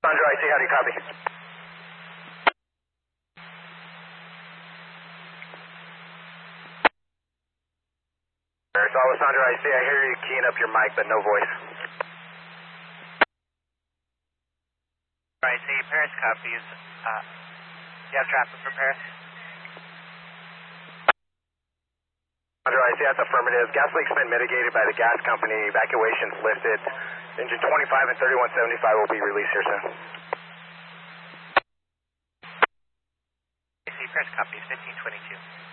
Alessandro, I see. How do you copy? So Alessandro, I see. I hear you keying up your mic, but no voice. I see. Paris copies. You have traffic for Paris? Alessandro, I see. That's affirmative. Gas leak's been mitigated by the gas company. Evacuation's lifted. Engine 25 and 3175 will be released here soon. I see. Paris copies. 1522.